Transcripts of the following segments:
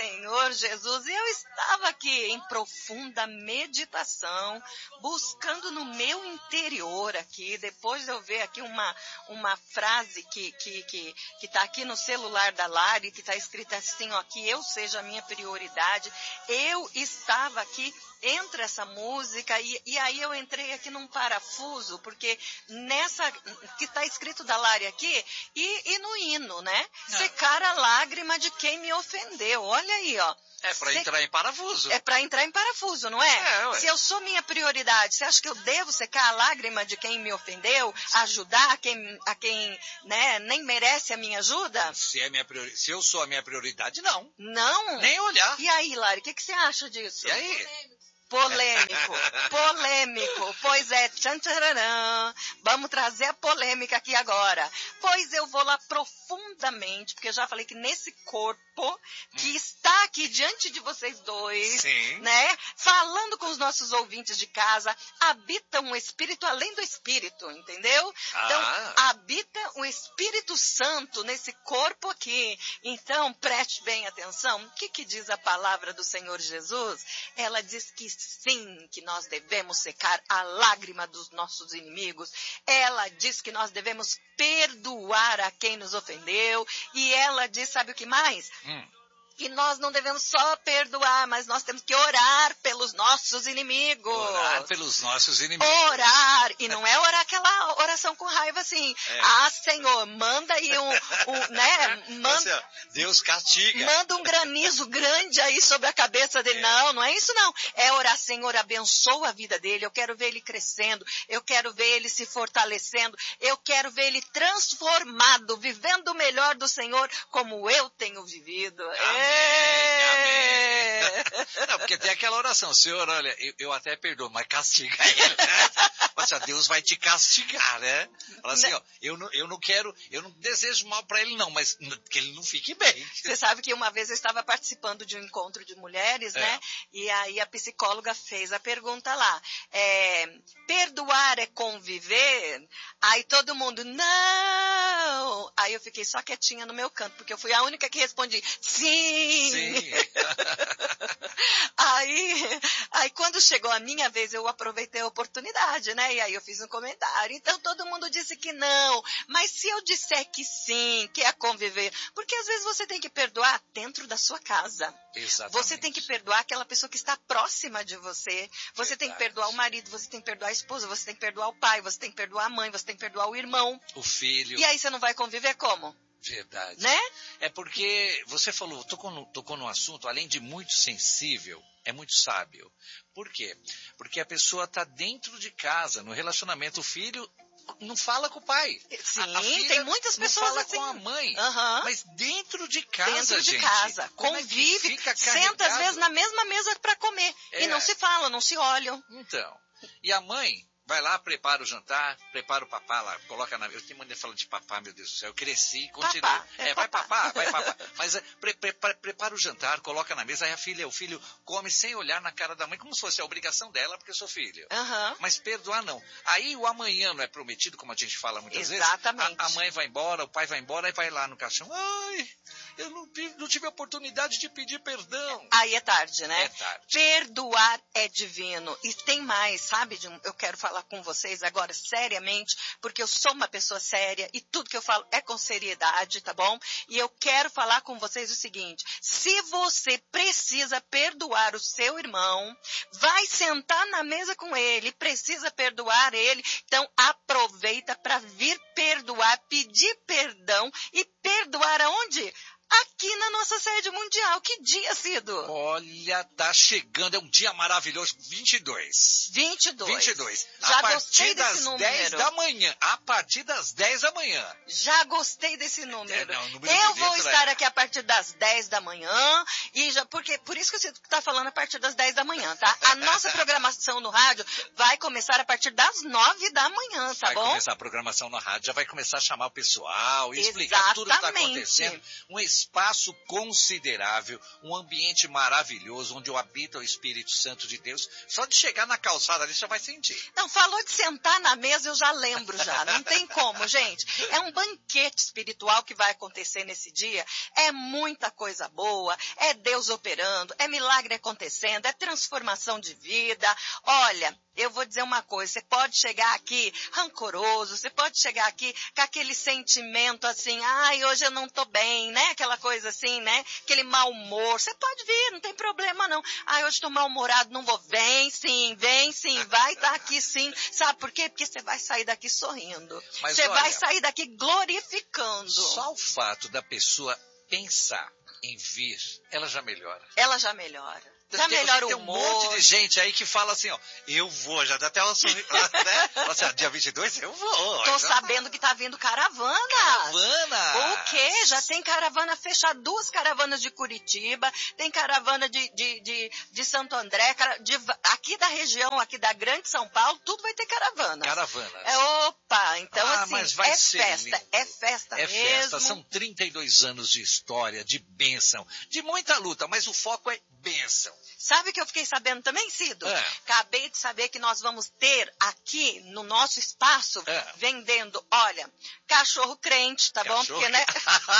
Senhor Jesus. E eu estava aqui em profunda meditação, buscando no meu interior aqui, depois de eu ver aqui uma frase que está aqui no celular da Lari, que está escrita assim, ó, que eu seja a minha prioridade. Eu estava aqui entre essa música e aí eu entrei aqui num parafuso, porque nessa que está escrito da Lari aqui e no hino, né? Secar a lágrima de quem me ofendeu. Olha aí, ó. É para entrar em parafuso. É para entrar em parafuso, não é? Se eu sou minha prioridade, você acha que eu devo secar a lágrima de quem me ofendeu? Ajudar a quem né, nem merece a minha ajuda? Se eu sou a minha prioridade, não. Não? Nem olhar. E aí, Lari, o que você acha disso? E aí? Polêmico. Pois é, tchan-tchararã. Vamos trazer a polêmica aqui agora. Pois eu vou lá profundamente, porque eu já falei que nesse corpo que está aqui diante de vocês dois, sim, né, falando com os nossos ouvintes de casa, habita um espírito além do espírito, entendeu? Então, habita o Espírito Santo nesse corpo aqui. Então, preste bem atenção. O que diz a palavra do Senhor Jesus? Ela diz que sim, que nós devemos secar a lágrima dos nossos inimigos. Ela diz que nós devemos perdoar a quem nos ofendeu. E ela diz, sabe o que mais? Que nós não devemos só perdoar, mas nós temos que orar pelos nossos inimigos. Orar pelos nossos inimigos. Orar. E não é orar aquela oração com raiva assim. Senhor, manda aí né? Manda, Deus castiga. Manda um granizo grande aí sobre a cabeça dele. Não é isso não. É orar, Senhor, abençoa a vida dele. Eu quero ver ele crescendo. Eu quero ver ele se fortalecendo. Eu quero ver ele transformado, vivendo o melhor do Senhor como eu tenho vivido. Amém. Não, porque tem aquela oração, Senhor, olha, eu até perdoo, mas castiga ele, né? Mas Deus vai te castigar, né? Fala assim, ó, eu não desejo mal para ele não, mas que ele não fique bem. Você sabe que uma vez eu estava participando de um encontro de mulheres, né? E aí a psicóloga fez a pergunta lá, perdoar é conviver? Aí todo mundo, não! Aí eu fiquei só quietinha no meu canto, porque eu fui a única que respondi, sim! Aí quando chegou a minha vez, eu aproveitei a oportunidade, né? E aí eu fiz um comentário. Então todo mundo disse que não. Mas se eu disser que sim, que é conviver, porque às vezes você tem que perdoar dentro da sua casa. Exatamente. Você tem que perdoar aquela pessoa que está próxima de você. Você tem que perdoar o marido, você tem que perdoar a esposa, você tem que perdoar o pai, você tem que perdoar a mãe, você tem que perdoar o irmão. O filho. E aí você não vai conviver como? Verdade. Né? É porque você falou, tocou num assunto, além de muito sensível, é muito sábio. Por quê? Porque a pessoa está dentro de casa, no relacionamento, o filho não fala com o pai. Sim, a filha tem muitas pessoas não fala assim. com a mãe. Mas dentro de casa, dentro de gente, casa, convive, senta às vezes na mesma mesa para comer. E não se fala, não se olham. Então, e a mãe vai lá, prepara o jantar, prepara o papá lá, coloca na mesa. Eu tenho maneira de falar de papá, meu Deus do céu. Eu cresci, continuo. Vai papá. Mas prepara o jantar, coloca na mesa, aí o filho come sem olhar na cara da mãe, como se fosse a obrigação dela, porque eu sou filho. Mas perdoar não. Aí o amanhã não é prometido, como a gente fala muitas vezes. A mãe vai embora, o pai vai embora, e vai lá no caixão. Ai, eu não tive a oportunidade de pedir perdão. Aí é tarde, né? É tarde. Perdoar é divino. E tem mais, sabe? Eu quero falar com vocês agora seriamente, porque eu sou uma pessoa séria e tudo que eu falo é com seriedade, tá bom? E eu quero falar com vocês o seguinte, se você precisa perdoar o seu irmão, vai sentar na mesa com ele, precisa perdoar ele, então aproveita para vir perdoar, pedir perdão e perdoar aonde? Aqui na nossa sede mundial. Que dia, Cido? Olha, tá chegando, é um dia maravilhoso, 22. 22. Já gostei desse número. A partir das 10 da manhã. A partir das 10 da manhã. Já gostei desse número. Número eu vou estar aqui a partir das 10 da manhã, e já, porque, por isso que você está falando a partir das 10 da manhã, tá? A nossa programação no rádio vai começar a partir das 9 da manhã, tá bom? Vai começar a programação na rádio, já vai começar a chamar o pessoal, explicar tudo o que está acontecendo. Um espaço considerável, um ambiente maravilhoso, onde habita o Espírito Santo de Deus. Só de chegar na calçada ali, você vai sentir. Não, falou de sentar na mesa, eu já lembro já. Não tem como, gente. É um banquete espiritual que vai acontecer nesse dia. É muita coisa boa, é Deus operando, é milagre acontecendo, é transformação de vida. Olha, eu vou dizer uma coisa, você pode chegar aqui rancoroso, você pode chegar aqui com aquele sentimento assim, ai, hoje eu não tô bem, né? Aquela coisa assim, né? Aquele mau humor. Você pode vir, não tem problema não. Ai, hoje tô mal-humorado, não vou. Vem sim, vai estar aqui sim. Sabe por quê? Porque você vai sair daqui sorrindo. Mas você olha, vai sair daqui glorificando. Só o fato da pessoa pensar em vir, ela já melhora. Ela já melhora. Já melhora o humor. Tem um monte de gente aí que fala assim, ó, eu vou, já dá até uma sorriso, né? Fala assim, dia 22 eu vou. Tô sabendo que tá vindo caravana. Caravana? O quê? Já tem caravana fechada, 2 caravanas de Curitiba, tem caravana de Santo André, aqui da região, aqui da Grande São Paulo, tudo vai ter caravana. Caravanas. Opa, então assim, mas vai ser festa, lindo. É festa mesmo. É festa, são 32 anos de história, de bênção, de muita luta, mas o foco é bênção. Sabe o que eu fiquei sabendo também, Cido? Acabei de saber que nós vamos ter aqui no nosso espaço, vendendo, olha, cachorro crente, tá bom? Porque, né?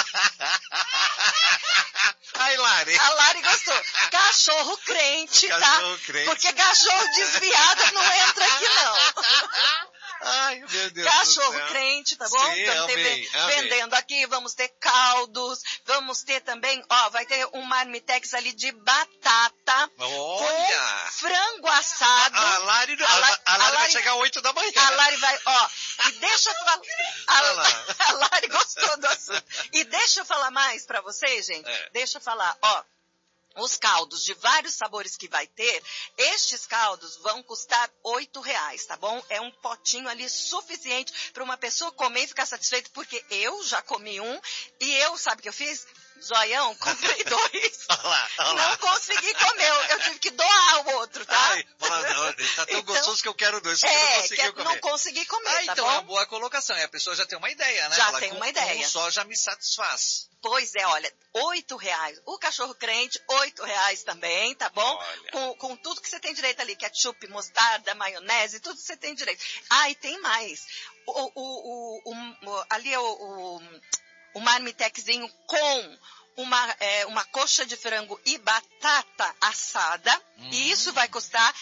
Ai, Lari. A Lari gostou. Cachorro crente, tá? Crente. Porque cachorro desviado não entra aqui, não. Ai, meu Deus Cachorro do céu. crente, tá bom? Sim, Vamos ter vendendo aqui, vamos ter caldos, vamos ter também, vai ter um marmitex ali de batata. Olha! Com frango assado. A Lari vai chegar às 8 da manhã. A Lari vai, e deixa eu falar. A Lari gostou do assunto. E deixa eu falar mais pra vocês, gente. Deixa eu falar, os caldos de vários sabores que vai ter, estes caldos vão custar R$8, tá bom? É um potinho ali suficiente para uma pessoa comer e ficar satisfeita, porque eu já comi um e eu, sabe o que eu fiz? Zoião, comprei 2. Olha lá. Não consegui comer, eu tive que doar o outro, tá? Ai, tá tão gostoso que eu quero 2, não consegui comer, tá então bom? é uma boa colocação, e a pessoa já tem uma ideia, né? Já tem uma ideia. Um só já me satisfaz. Pois é, olha, R$8. O cachorro crente, R$8 também, tá bom? Com tudo que você tem direito ali, ketchup, mostarda, maionese, tudo que você tem direito. E tem mais. Ali é o marmitexinho com uma coxa de frango e batata assada. E isso vai custar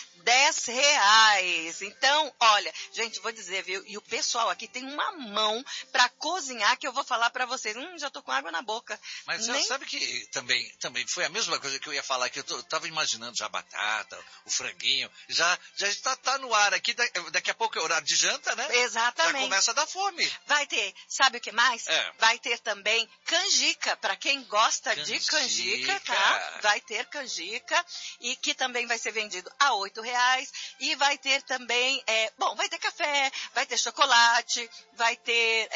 R$10. Então, olha, gente, vou dizer, viu? E o pessoal aqui tem uma mão pra cozinhar que eu vou falar pra vocês. Já tô com água na boca. Mas sabe que também foi a mesma coisa que eu ia falar, que eu tava imaginando já a batata, o franguinho, já tá no ar aqui, daqui a pouco é horário de janta, né? Exatamente. Já começa a dar fome. Vai ter, sabe o que mais? Vai ter também canjica, pra quem gosta de canjica, tá? Vai ter canjica, e que também vai ser vendido a R$8. E vai ter também, vai ter café, vai ter chocolate, vai ter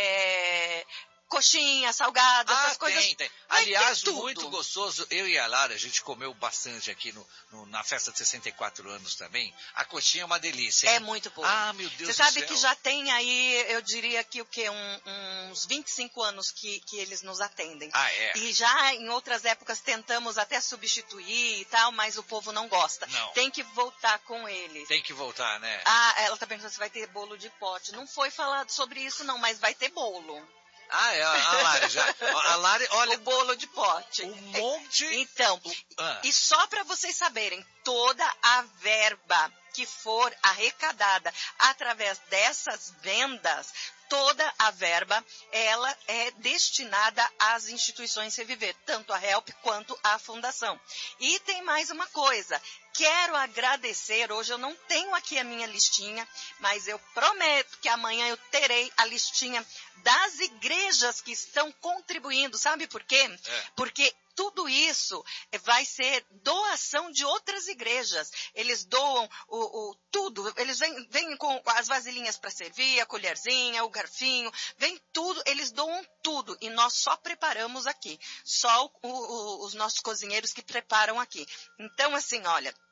coxinha, salgada, essas coisas. Tem. Aliás, muito gostoso. Eu e a Lara, a gente comeu bastante aqui na festa de 64 anos também. A coxinha é uma delícia, hein? É muito boa. Meu Deus do céu. Você sabe que já tem aí, eu diria que uns 25 anos que eles nos atendem. E já em outras épocas tentamos até substituir e tal, mas o povo não gosta. Não. Tem que voltar com eles. Tem que voltar, né? Ela tá perguntando se vai ter bolo de pote. Não foi falado sobre isso não, mas vai ter bolo. A Lari já. A Lari, olha. O bolo de pote. Um monte. Então, e só para vocês saberem, toda a verba que for arrecadada através dessas vendas, toda a verba, ela é destinada às instituições Reviver, tanto a HELP quanto a Fundação. E tem mais uma coisa, quero agradecer, hoje eu não tenho aqui a minha listinha, mas eu prometo que amanhã eu terei a listinha das igrejas que estão contribuindo, sabe por quê? Porque tudo isso vai ser doação de outras igrejas. Eles doam tudo. Eles vêm com as vasilhinhas para servir, a colherzinha, o garfinho, vem tudo. Eles doam tudo. E nós só preparamos aqui. Só os nossos cozinheiros que preparam aqui. Então, assim, olha,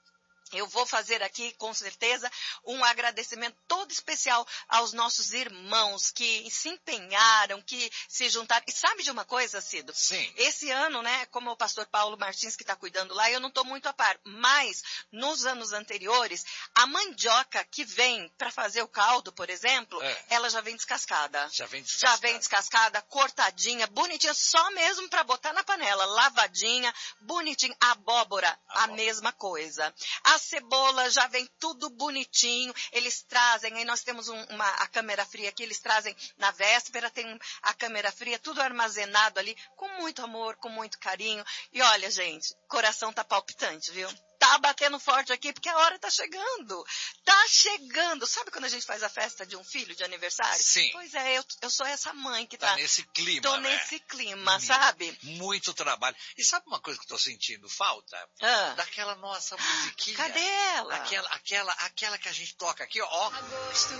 Eu vou fazer aqui, com certeza, um agradecimento todo especial aos nossos irmãos que se empenharam, que se juntaram. E sabe de uma coisa, Cido? Sim. Esse ano, né, como o pastor Paulo Martins que está cuidando lá, eu não estou muito a par. Mas, nos anos anteriores, a mandioca que vem para fazer o caldo, por exemplo, ela já vem descascada. Já vem descascada, cortadinha, bonitinha, só mesmo para botar na panela. Lavadinha, bonitinha. Abóbora, a mesma coisa. A cebola já vem tudo bonitinho, eles trazem, aí nós temos a câmera fria aqui, eles trazem na véspera, tem a câmera fria, tudo armazenado ali, com muito amor, com muito carinho. E olha, gente, coração tá palpitante, viu? Tá batendo forte aqui, porque a hora tá chegando. Tá chegando. Sabe quando a gente faz a festa de um filho de aniversário? Sim. Pois é, eu sou essa mãe que tá nesse clima, tô nesse clima, sabe? Muito trabalho. E sabe uma coisa que eu tô sentindo falta? Daquela nossa musiquinha. Cadê ela? Aquela que a gente toca aqui, ó. Agosto.